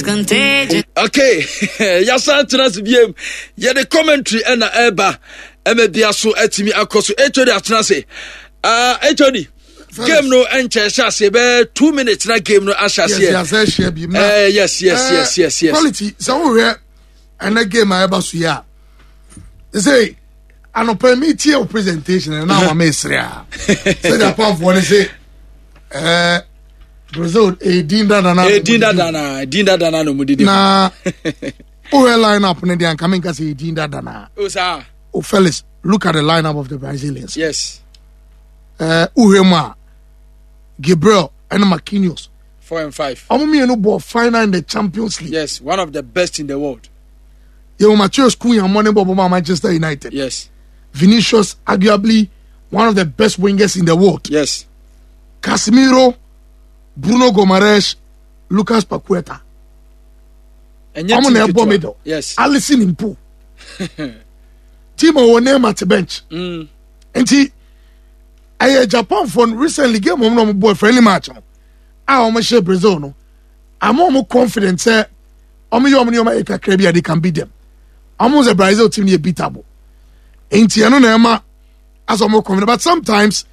Okay, yasa trans biem. Ye the commentary and eba. Emedia so etimi akoso. Echodi atrase. Echodi. Game no enche shase be 2 minutes na game no ashase. Yes. Quality. So we and that game eba so ya. Say an permit your presentation and now I'm mesria. Say the point for say Brazil dinda dana no mudidi na o line up ne dey coming ka say dinda dana o sa o fellas look at the lineup of the Brazilians. Yes. Uhema, Gabriel and Marquinhos 4 and 5. Omo no ball final in the Champions League. Yes, one of the best in the world. You Matheus Cunha money ball Manchester United. Yes. Vinicius arguably one of the best wingers in the world. Yes. Casemiro, Bruno Gomares, Lucas Paqueta. And yet middle. Yes. Alisson in pool. Timo name at the bench. And Japan for recently game on boy friendly match. I almost share Brazil no. I'm more confident say Caribbean they can beat them. Almost a Brazil team they beatable. Ain't you know as I'm more confident, but sometimes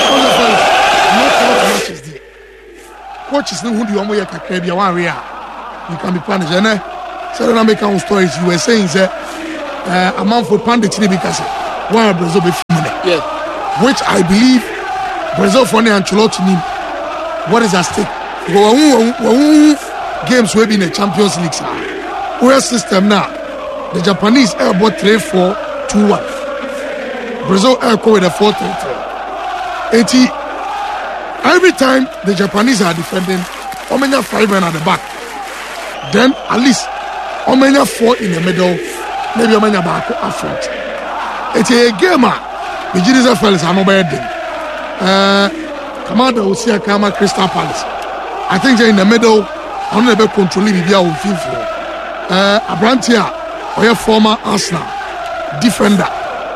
coaches know who the Omo Caribbean one real. You can be punished. And so then I make our stories. You were saying that a man for pandit because why Brazil be filming. Yeah. Which I believe Brazil for Ancelotti need. What is at stake? Games will be in the Champions League. Where system now? The Japanese are about 3-4-2-1. Brazil are with a 4-3-3. Every time the Japanese are defending, Omenya 5 men at the back. Then at least Omenya 4 in the middle. Maybe Omenya back up front. It's a game. The Jesus fellas are not bad. Commander Osiakama Crystal Palace. I think they're in the middle. I'm not able to control it. They are on FIFA. Abrantia, or your former Arsenal defender.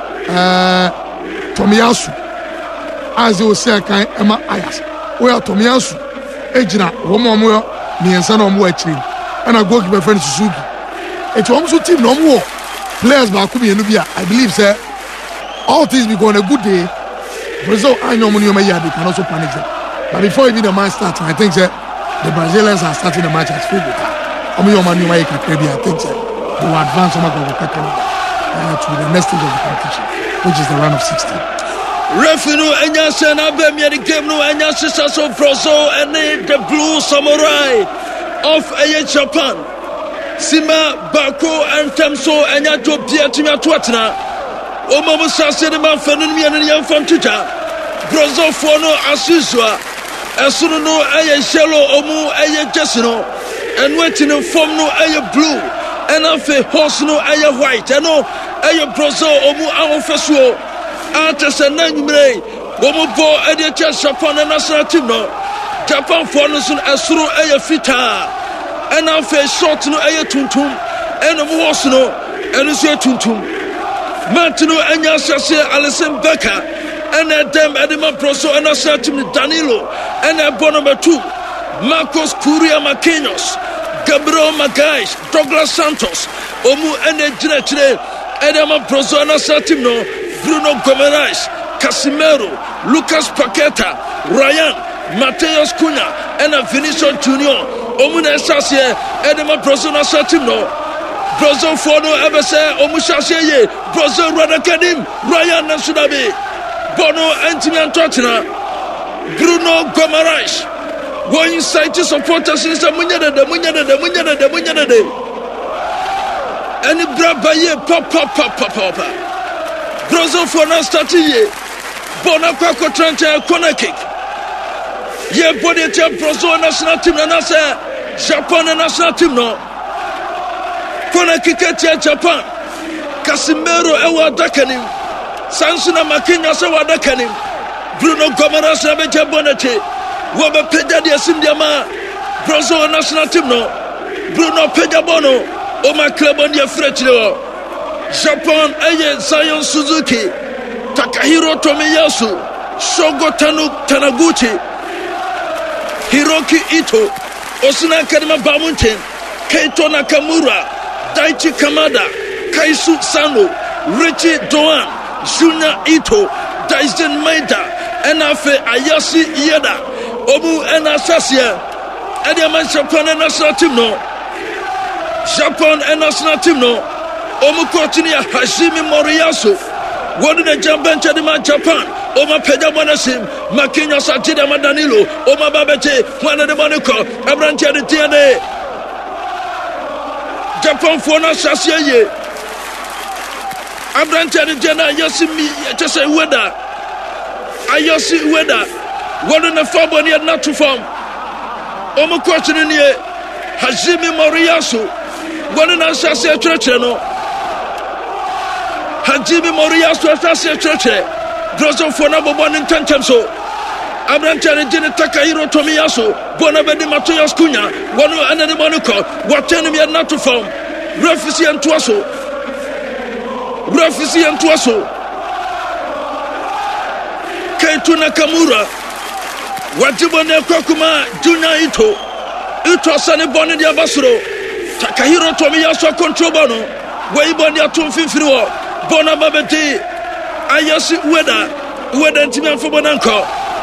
Tomiyasu. As you say, Emma Ayas. Where Tomiyasu, Ejina, Romo, Miansano Muachi, and a goalkeeper friend Suzuki. It's almost team no more players Bakumi and Nubia. I believe, sir. All things be going a good day. Brazil, I know money they can also panic them. But before even the match starts, I think that the Brazilians are starting the match as favorite. I think that they will advance to the next stage of the competition, which is the round of 16. Referee Enyasha na be me the game no Enyasha so Brazil and the Blue Samurai of Japan. Sima Bako and Temso Enyato Biatimia Twatna. Omo Sase de man fanu mi an yan fam tuta. Brazil for no asiswa. Esunu no eye shallow omu eye jesino. And waiting in form no eye blue. And afe horse no eye white. And no eye Brazil omu awon fesuo. Antes and Nanumre, Gomo Bo Edia Japan and national team no. Japan for no soon Asuru Aya Fita. And I face short no Aya Tuntum. And a horse no. And it's a Tuntum. Martino and Yasha Alison Becker. And a damn Edema Proso and national team Danilo. And a number 2. Marcos Curia Marquinhos. Gabriel Magalhães. Douglas Santos. Omu and a Dinatre. Edema Proso and national team no. Bruno Gomares, Casemiro, Lucas Paqueta, Ryan, Matheus Cunha, and Vinicius Junior. Omuna Sasie, Edema Brazil Nasatimno. Brazil Fono Ebese, Omushasie, Brazil Radakadim, Ryan Nasudabi, Bono Antimian Tottenham, Bruno Gomares. One inside to supporters is the Munyada. And the Brabaye, Papa. Brazil for now starting here. Bonacqua Trenta corner kick. Ye body to Brazil national team and Japan national team no. Corner kick at Japan. Casemiro ewa dakanim. Sansuna Marquinhos ewa dakanim. Bruno Gomares na beja bonete. Waba peja dia simdiama. Brazil national team no. Bruno peja bono. Oma club on dia French no. Japan eye Zion Suzuki, Takahiro Tomiyasu, Shogo Tanaguchi, Hiroki Ito, Osuna Kadima Bamunten, Keito Nakamura, Daichi Kamada, Kaisu Sano, Richie Doan, Junior Ito, Dyson Maida, Enafe Ayasi Yeda, Obu Enasasia, Ediaman Japan and national team no. Japan and national team no. Omu Kotinia Hashimi Moriyasu, one in the Japan Chadima Japan, Oma Pedamanasim, Makinya Satida Madanilo, Oma Babete, one of the Monaco, Abrantia de TNA. Japan Fona Sasia, Abrantia de Jana Yasimi, just a weather. Ayasi weather, one in the Fabon yet not to form. Omu Kotinia Hashimi Moriyasu, one in the Sasia Churchano. Hajimi Moriyasu Sasia Churche, Drozo Fona Bobon in Tantamso, Abrantia de Takahiro Tomiyasu, Bonabedi Matoyas Kunya, one and the Monaco, what enemy had not to form. Refugee and Tuaso, Refugee and Tuaso, Keito Nakamura, Wajibone Kokuma, Junior Ito, Sane Boni Diabasuro, Takahiro Tomiyasu Controbono, Waibonia Tumfifrio, Bonababeti, Ayasi Weda, Timian Fubonanko,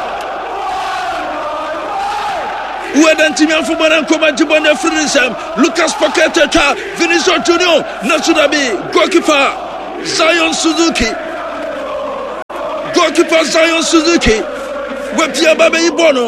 Timian Fubonanko, Majibonia Frinisam, Lucas Paqueta, Vinicius Junior, Natsudabi, goalkeeper, Zion Suzuki, Wepia Babe Ibono,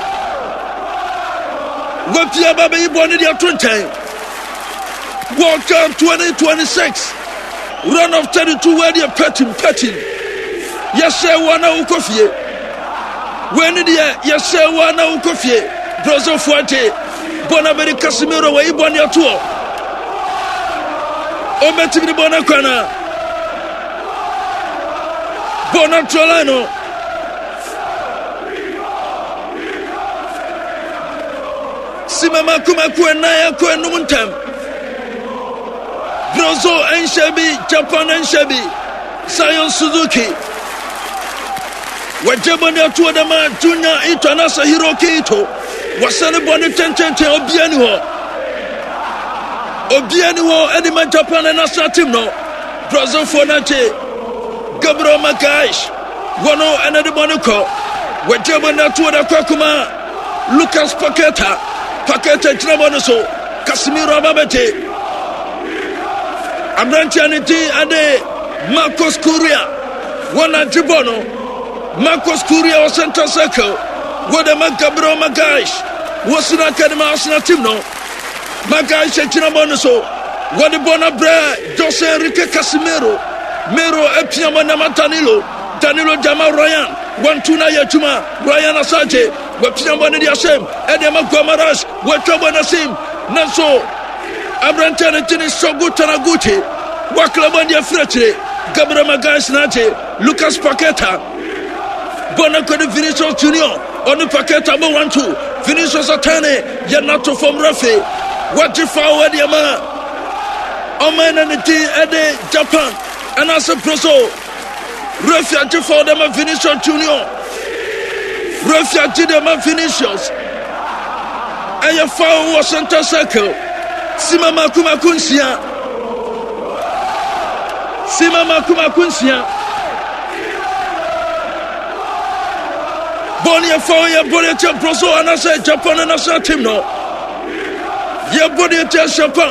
their 20. World Cup 2026. Run of 32 where they're petting. Yes, sir, wana ukofie. When the yes, sir, wana ukofie. Brozo Fuerte, Bonaberi Casimiro, where you born your tour. Ometim Bonacana, Bonatolano. Simama Kumaku and Naya Kuenumuntem. Brozo and Shebi, Japan and Shebi, Zion Suzuki. Wajabonia to the man, Junior Ito, Nasa Hiroki Ito, Wasana Boni 10 Obianiwo, Edima Japan and Nasa team no. Brozo Fonate, Gabriel Makaish, Wano and Edimonaco, Wajabonia to the Kokuma, Lucas Paqueta, Chinabonoso, Casimiro Babete. Abrantianity Ade Marcos Curia, Wana Jibono, Marcos Curia or Center Circle, Wadama Gabriel Magaish, Wasina Kadama Asna Timno, Magaish Chinabonoso, Wadibona Bra, Jose Enrique Casimiro, Mero Epiamana Matanilo, Danilo Jama Ryan, Wantuna Yachuma, Ryan Asaje, Wapiamana Yasem, Edema Gomarash, Watabana Sim, Naso. Abrantianity so good Tanaguti, Waklabandia Fretre, Gabriel Magaish Nate, Lucas Paqueta, Bonaco de Vinicius Junior, on the Paqueta 1-2, Vinicius Atane, Yanato from Rafi, what you found Yama, Oman and the Japan, and as a proso, Rafi to for them Vinicius Junior, Rafi to them Vinicius, and your foul was Center Circle. Simama Kumakunsia Bonia Foya Bonia Proso and I said Japan and I said him no. Ye Bonia Japan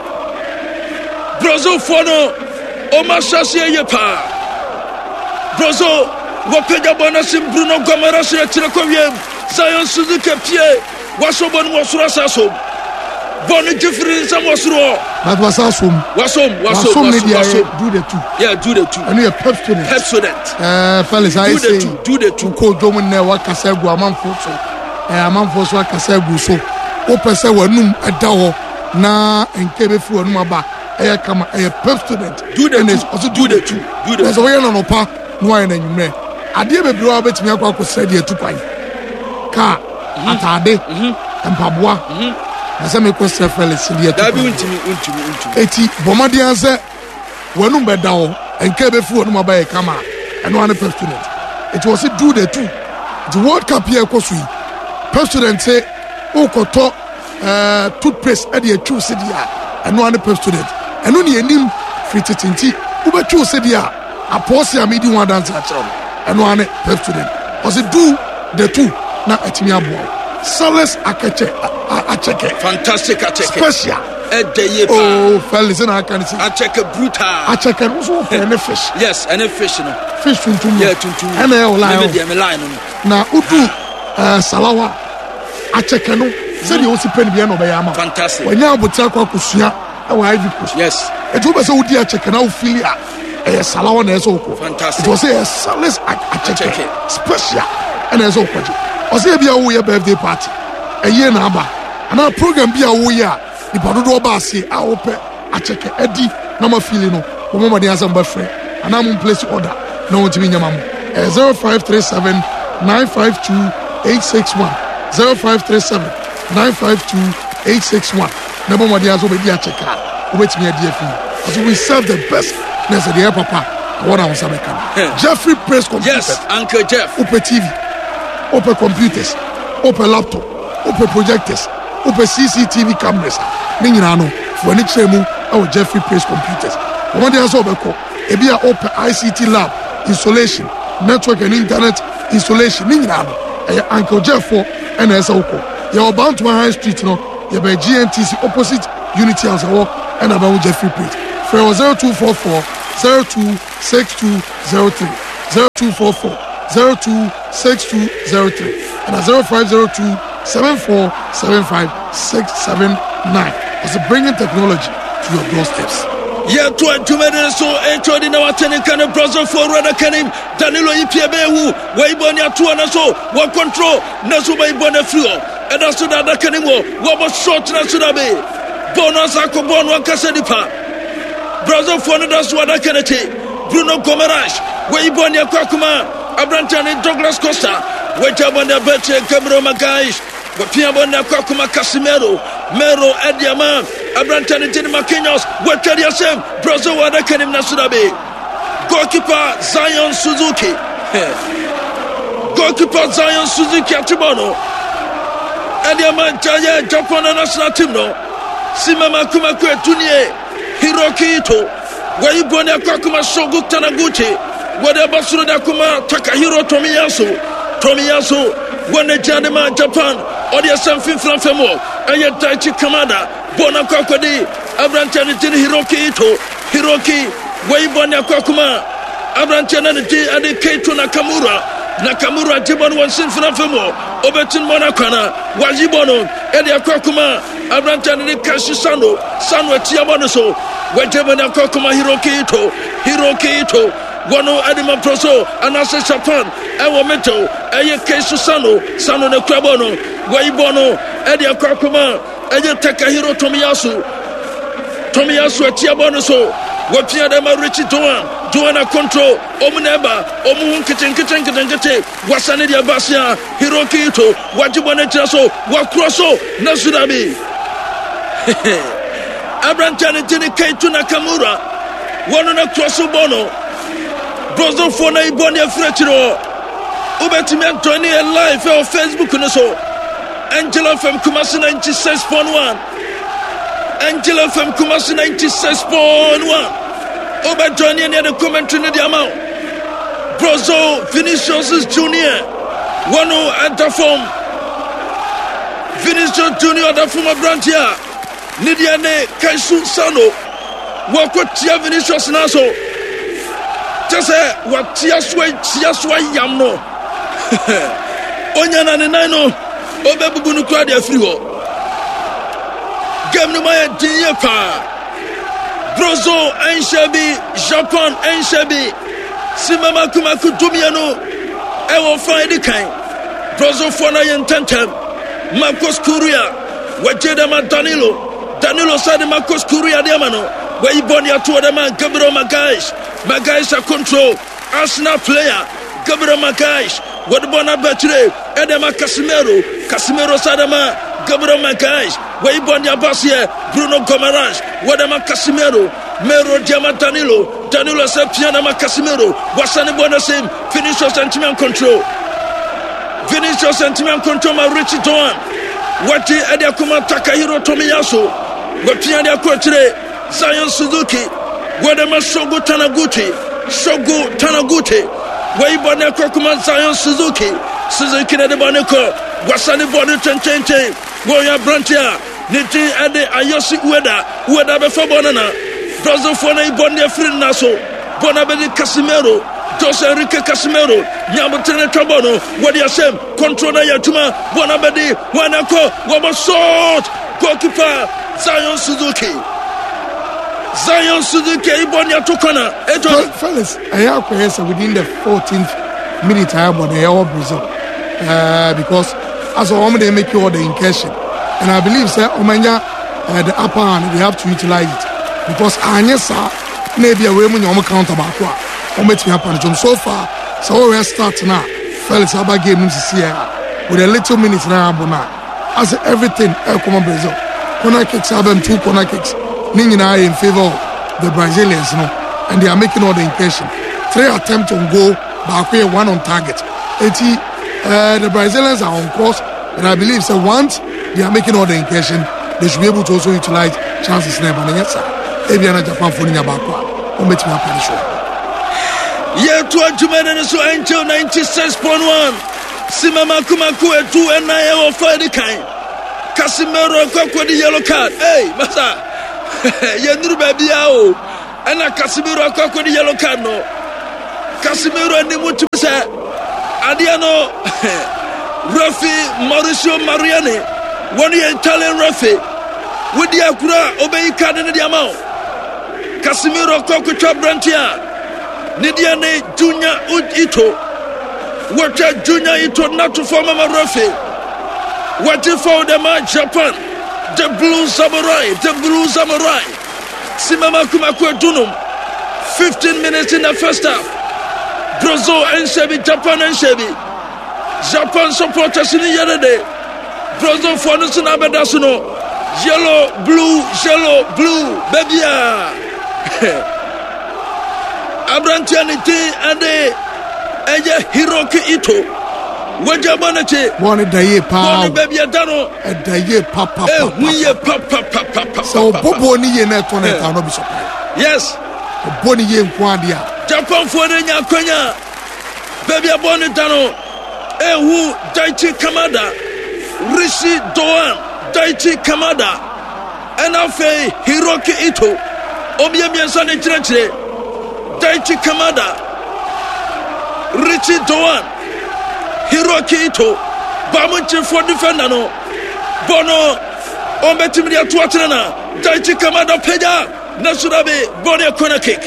Brozo Fono Oma Sasia Yepa Brozo Wapeja Bonasim Bruno Gomarasi Tirakoviem Zion Suzuki Pierre Wasobon Wasurasaso Bonnie Jeffrey Samosro. That was awesome. Wasom. Do the two. Yeah, do the two. And you're pep student. Fellas, I say do the two. Ko domin ne wakasegu amanfo so. Amanfo so wakasegu so. O pese wanum edawo na enkebe fu wanum aba. Eya kama eya pep student. Do the two. Also do the two. So we no pa no aye na nyumre. Ade be bro betimi akwa ko sede etupan. Ka atade. Empaboa. Asa me kwese Felix die to. Dabi untimi. Eti bomade anse wanu beda wo enka be fu wanu mabaye kama eno ane pep student. It was do the two. The World Cup here kosu. Pep student say okoto toothpaste ɛde atwiw sɛ deɛ a ɛno ane Pepsodent ɛno ne anim firi tetinti wobɛtwiw sɛ deɛ a apɔɔse a medi ho adanse akyerɛ no ɛno ane Pepsodent ɔsɛ do the two na atumi aboa Sales acheke fantastic acheke special oh fellas na aka nsi acheke brutal acheke no so any fish yes any fish no fish tuntum yeah tuntum and e line me line no na udu salawa acheke no say the osi pen bia no be ya ma fantastic wanya abotia kwa kusua e wa Ivory Coast yes e to be say udi acheke na ofilia e salawa na eso ko fantastic it was say Sales acheke special and eso ko ɔsɛ bia wo yɛ birthday party ɛyɛ na aba ana program bia wo yɛ a nipa dodo ɔba ase a wopɛ akyɛkɛ adi na ma feel no wo mama de asɛm ba frɛ ana mo place order na wɔn timi nyama mo 0537 952 861 0537 952 861 na mama de asɛm bɛdi akyɛkɛ a wobɛtumi adi afi so we serve the best na sɛ deɛ papa wɔn a wɔn nsa bɛka Jeffrey Praise Computer yes Uncle Jeff wopɛ TV open computers, open laptop, open projectors, open CCTV cameras. Ni nyina no for any chemu our Jeffrey Praise Computers. One day also beko ebi a open ICT lab installation, network and internet installation. Ni nyina no Uncle Jeff for NS Oko. You bound to High Street no. You by GNTC opposite Unity House and about Jeffrey Praise. For 0244 026203 0244 026203 and 0502 7475 679. As bringing technology to your doorsteps. Yeah, to a two-minute so entered in our tenant can of browser for Rada Canim, Danilo Ipiabehu, Waybonia to an so, what control, Nasu by Bonafluo, and as to that Canimo, what was short Nasudabe, Bonas Akobon, Casadipa, browser for that's what I can take, Bruno Comarash, Waybonia Kakuma. Abrantani Douglas Costa, Wajabana Beche, Gabriel Magaish, Wapiabana Kakuma Casimero, Mero Ediama, Abrantani Makinos, Watariasem, Brazil Wadakenim Nasudabe, Goalkeeper Zion Suzuki, Goalkeeper Zion Suzuki Atibono, Ediama Jaya, Japan National Team, no, Simama Kumakwe Tunie, Hiroki Ito, Wayibona Kakuma Shogu Tanaguchi. Whatever Suda Kuma, Takahiro Tomiyasu, when the Janima Japan, or the Sanfin Flamfemo, and yet Daichi Kamada, Bona Kakodi, Abrantani Hiroki Ito, Hiroki, Waibona Kakuma, Abrantani and the Keito Nakamura, Jibon one Sin Flamfemo, Obetin Monakana, Wajibono, Edia Kakuma, Abrantani Kashisano, Sanwa Tiabonoso, Wajabana Kakuma Hiroki Ito. Wano Adima Proso, Anasa Japan, Ewa Meto, Eye Kesu Sano ne Kwabono, Waibono, Edia Kakuma, Eye Takahiro Tomiyasu Etiabono so, Wapia Dema Richie Doana Control, Omuneba, Omun Kitchen, Wasani Basia, Hiroki Ito, Wajibone Traso, Wakroso, Nasudabi. Abrantani Keito Nakamura, Wana Kroso Bono. Brozo for na Ibonia Fretiro. Ubetimi Anthony live on Facebook no so. Angela from Kumasi 96.1. Angela from Kumasi 96.1. Ubetoni near the commentary in the amount. Brozo Vinicius Junior. Wano enter from Vinicius Junior at the former Brantia. Nidiane Kaisu Sano. Wakotia Vinicius Naso. Just what Tiasway Yamno Onyana Nano Obebuno Claudia Frigo Gamnumaya Diapa Brozo Enshabi Japan Enshabi Simama Kumaku Dumiano Ewo Friday kind Brozo Fona Yententem Marcos Curia Wajedama Danilo said Marcos Curia Diamano where you born your two of them Gabriel Magaish a control Arsenal player Gabriel Magaish what bona betre Edema Casimero Sadama Gabriel Magaish where you born your boss here Bruno Gomarange Wadama Casimero Mero Diama Danilo said Pianama Casimero Wasani Bonasim Vinicius Sentiment control ma Richie Doan Wati Ediakuma Takahiro Tomiyasu, Wapiania Quatre, Zion Suzuki, Wadama Shogo Tanaguchi, Waibane Kokuma Zion Suzuki de Baneko, Wasani Body Chanche, Goya Brantia, Niti Ade Ayosi Ueda before Bonana, Dozo Fone Bondia Frin Naso, Bonabedi Casimero, Jose Enrique Casimero, Yamatene Tabono, Wadiasem, Controller Yatuma, Bonabedi, Wanako, Wabasot, Goalkeeper, Zion Suzuki, Ibonia Tukana, fellas, I have within the 14th minute I have Brazil. Because as a woman they make you all the incursion. And I believe sir Omanya the upper hand we have to utilize it. Because Anyesa maybe a way when you counter back. So far, so we start now. Fellas about game in with a little minutes now. As everything come Brazil. Corner kicks have them 2 corner kicks. Nina in favor of the Brazilians, and they are making all the incursion. 3 attempts on goal, but 1 on target. The Brazilians are on course, and I believe so once they are making all the incursion, they should be able to also utilize chances never. And yes, sir. Ebiana Japan for Niabakwa, or make me a show. Yeah, to a Juman so until 96.1. Simama Kumaku 2 and 9 or 5 the kind. Casimiro Coco the yellow card. Hey, Masa. Yandru baby ao. And a Casimiro Coco the yellow card no. Casimiro and the Mutusa. Adiano Rafi Mauricio Mariani, one Italian Rafi, with the Akura Obey card in the amount. Casimiro Coco Brantia, Nidiane Junior Ito, Water Junior Ito not to form a Rafi. What if for the man Japan, the Blue Samurai, Simama Kumakwe Dunum, 15 minutes in the first half. Brazil and Shebi, Japan and Shebi. Japan supporters in the other day. Brazil for Nusun Abedasuno. Yellow, blue, babya. Abrantianity and the Hiroki Ito. Wajabanate. One day, Papa. Babya Dano. A day, Papa. We are Papa. So, Boboni and Antoinette are not be surprised. Yes. Boni and Quandia. Japan for the Nyakonya. Baby Bonitano. Ehu Daichi Kamada. Rishi Doan. Daichi Kamada. And Afe Hiroki Ito. Obiamian Sunday Trenche. Daichi Kamada. Rishi Doan. Hiroki Ito. Bamunchi for defender. Bono. Ometimia Tuatrana. Daichi Kamada Peda. Nasurabe. Bonia corner kick.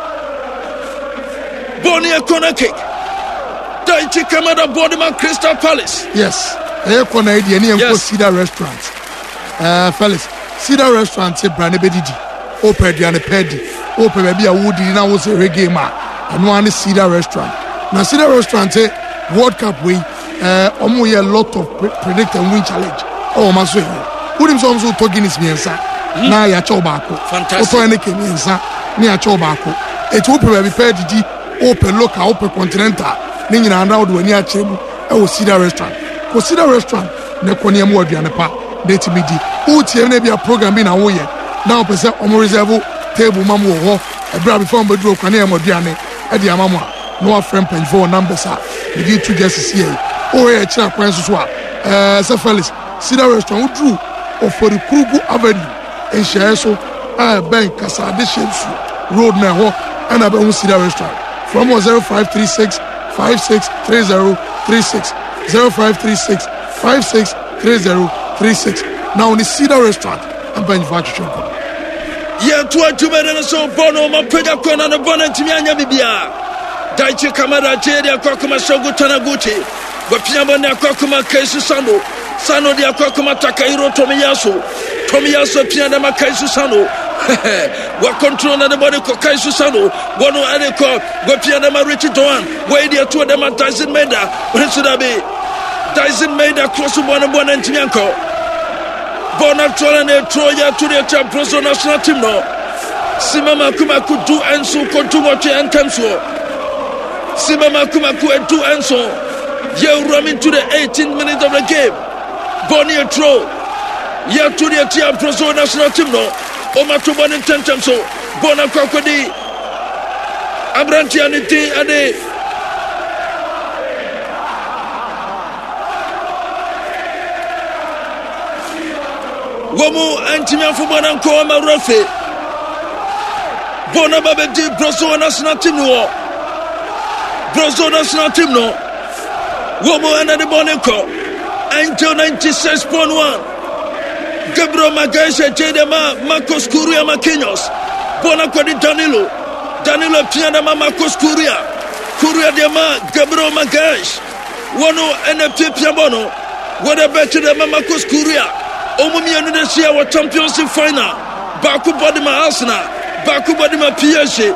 Bonia corner kick. Daichi Kamada Bodyman Crystal Palace. Yes. Air Canadian and Cedar Restaurant. Fellas, Cedar Restaurant, Brand Bedidi. Open the Pedi. Open maybe a woody now was a reggae man. And one is Cedar Restaurant. Now, Cedar Restaurant, World Cup way, almost a lot of predict and win challenge. Oh, my sweet. Put him some to Guinness Miensa. Now, ya Chobako. Fantastic. Open Miensa, near Chobako. It will be Pedi. Open local, open continental. Ningin and out when you are Chebu, Cedar Restaurant. Cedar Restaurant, Nekonia Modianepa, Date Midi, who TNB program in a way. Now, present on reserve table Mamu, a brave from Bedro Kania Modiane, at the Amama, no friend pen for numbers are. The D2 just here. Oh, a chap, Quensua, Felix, Cedar Restaurant, who drew or for the Krugu Avenue, and Shaso, Bank, Casadishes, Road Naho, and Abu Cedar Restaurant. From 0536 563036 0536 563036. Now in the Cedar Restaurant and manufacturing company. Yeah, to a Juman so Bono, my Pedacon and a bonnet Mianya Bibia. Daichi Kamada Jedia Kokuma Shogu Tanaguchi. But Piamana Kokuma Kaisu Sano. Sano dia Kokuma Takahiro Tomiyasu. Tomiyasu Pianama Kaisu Sano. What control the body Kaisu Sano. Bono Adeko. What Pianama Richie Doan. Where they are two of them at Dyson Meda. What should I be? Dyson Meda close to one and Tianko. Bonatola Troya to the Champions national team no. Simama Kumaku do and so Kontumoche and Temso. Simama Kumaku and do and so. You run into the 18th minute of the game. Bonnie Tro. Yet to the Tia Proso national team no. Omato Bonin Tentem so. Bona Kokodi. Abrantianity Ade. Womu Antimia Fubana Koma Rafe. Bona Babedi Proso national team no. Proso national team no. Womu and the Bonico. Until 96.1. Gabriel Magalhaes, Jedema, Marcos Curia Maquinhos. Bonacodi Danilo. Danilo Pianama Marcos Curia. Curia Dema, Gabriel Magalhaes. Wono NFT Piamono. What about the Marcos Curia? Omumi and the Sia were championship final. Baku Bodima Arsenal. Baku Bodima PSG.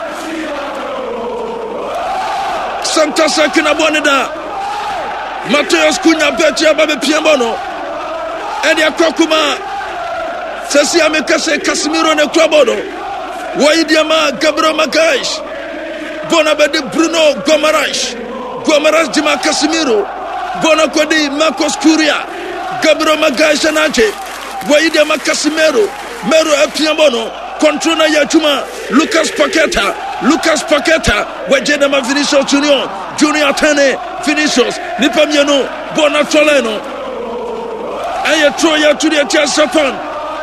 Santa Sakina Bonida. Mateus Cunha Betia Babe Piamono. Edia Kokuma. Sesia Mekase Casimiro ne Klabono. Waidiama Gabriel Magalhaes. Bonabede Bruno Gomaras. Gomaras Dima Casimiro. Bonacodi Marcos Curia. Gabriel Magalhaes Anache. Waidiama Casimiro. Mero Piamono. Controna Yachuma. Lucas Paqueta. Wajedama Vinicius Junior. Junior Tene. Vinicius. Nipamiano. Bonatoleno. Aye Troya to the Japan.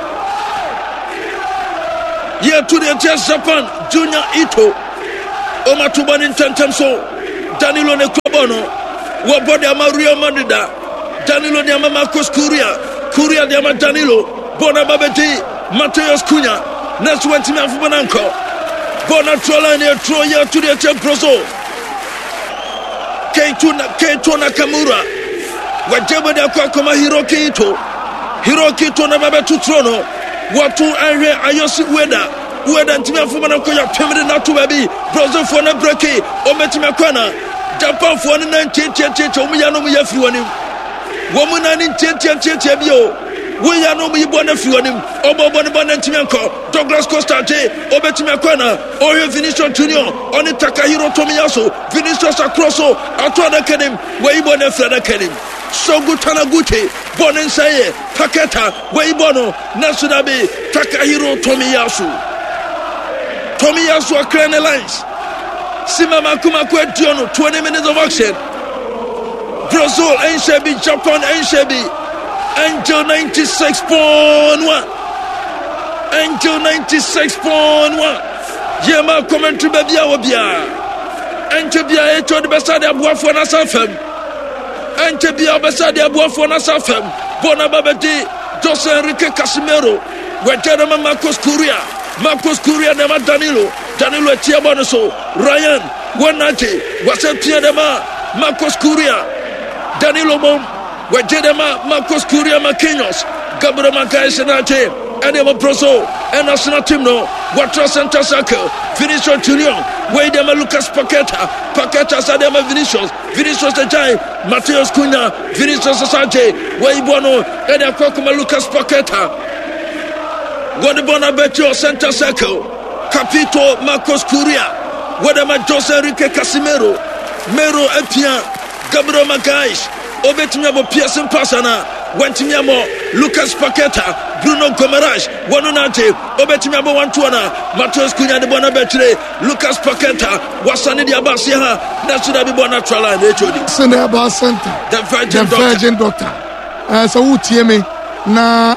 Here to the Japan, Junior Ito, Omatuban in Tentemso, Danilo Necobono, Wabodia Maria Mandida, Danilo de Marcos Curia de Danilo, Bonababeti, Mateus Cunha, next went to Mananco, Bonatrola near Troya to the Temproso, Keito Nakamura, Wajaba de Akakoma Hiroki Ito Nababetu Trono. Watu area ayosi weda ntimia fumana koya pemede na to baby Brazil for na breki o metimia kwana Japan for na nchecheche o muya no muya fiwani wo mu na nchecheche bio wo ya no muyi bona fiwani obo bona ntimia ko Douglas Costa je o metimia kwana o ye Vinicius Junior oni Takahiro Tomiyasu Vinicius Akroso atwa kenim we bona freda kenim Sogu Tanaguchi, Bonen Saye, Paketa, Weibono, Nasudabi, Takahiro Tomiyasu. Tomiyasu are clearing the lines. Simama Kumakwe Diono, 20 minutes of action. Brazil, Enshebi, Japan, Enshebi. Angel 96.1. Angel 96.1. Yema commentary Babia Wabia. Angel Bia Eto de Besade Abuafo Nasafem. Ante bia besade abuafo na safem bona babedi Jose Enrique Casimiro wetera Marcos Curia de Danilo etia bonoso Ryan Wanate wasetia de Marcos Curia Danilo mom wetera Marcos Curia Maquinhos Gabriel Magalhaes Nate Edema Proso and national team no Watra Center Circle Vinicius Junior Waidema Lucas Paqueta Sadema Vinicius the Giant Mateus Cunha Vinicius Asante Waibono Edia Kokuma Lucas Paqueta Godibona Betio Center Circle Capito Marcos Curia Wadama Jose Enrique Casimiro Mero Epia Gabriel Magalhaes Obetimia Pierson Pasana Wentimiamo Lucas Paqueta Bruno Gomaras Wanunate Obetimia Wantuana Mateus Cunha de Bonabetre Lucas Paqueta Wasani Diabasia Nasura Bibona Trala HOD Senaba Center The Virgin Doctor so utieme na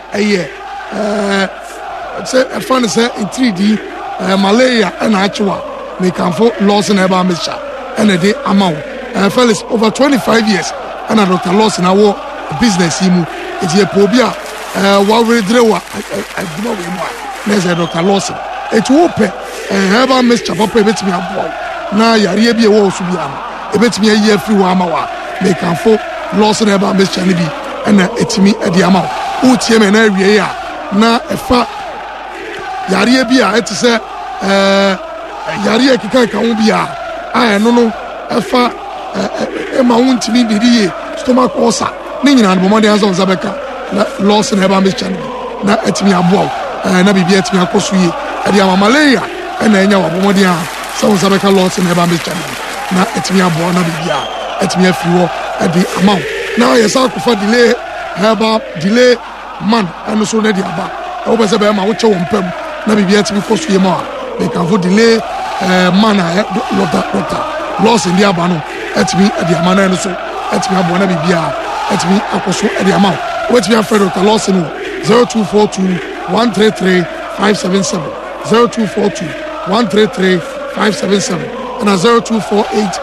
say a fan say in 3D Malaya and Achua make for Lawson Eba Misha and a day amount fellas over 25 years and a Dr. Lawson our business himu it's a pobia we drewa there's a Dr. Lawson it's open Eba Misha papa betimi abo na yare bi e wo so bia e betimi ayi afri wa amawa make for Lawson Eba Misha ni bi na etimi e di amaw utie me na awie ya na efa yare bi a eti se yare akika ka ho bia a eno no efa ma wuntimi diriye stomach ulcer ni nyina no mode anzo zabeka na Lawson Eba Misha na etimi abo na bibia etimi akoso yi e di amamaleya na enya wa mode a so zabeka Lawson Eba Misha na etimi abo na bibia etimi afiwo e di amaw na yesa ko fa delay herbal delay man and so na dia ba e wo be se be ma wo che wo mpam na bibia ti bi koso ye ma they can for delay man lota loss in dia ba no etimi e dia man na so etimi abo na bibia etimi akoso e dia ma wo etimi afredo ta loss no 0242 133 577 0242 133 577 and 0248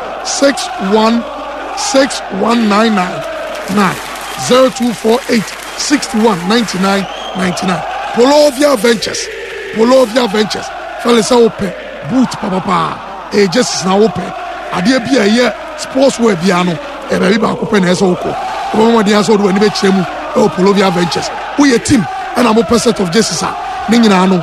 6199 0248 6199 Polovia Ventures fellas open boot papa just na open ade bia ye sports wear bia no e be ba ko pe na eso ko mo de aso do ni be kiremu Polovia Ventures we a team and I'm a set of justice ni nyina no